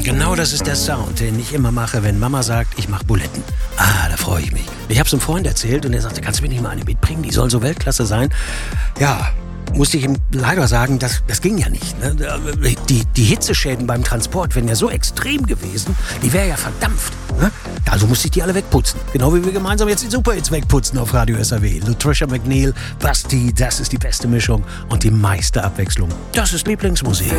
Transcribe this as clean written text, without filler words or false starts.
Genau das ist der Sound, den ich immer mache, wenn Mama sagt, ich mache Buletten. Da freue ich mich. Ich habe es einem Freund erzählt und er sagte, kannst du mir nicht mal eine mitbringen? Die soll so Weltklasse sein. Ja, musste ich ihm leider sagen, das ging ja nicht. Ne? Die Hitzeschäden beim Transport wären ja so extrem gewesen, die wäre ja verdampft. Ne? Also musste ich die alle wegputzen. Genau wie wir gemeinsam jetzt die Superhits wegputzen auf Radio SAW. Latricia McNeil, Basti, das ist die beste Mischung und die meiste Abwechslung. Das ist Lieblingsmusik.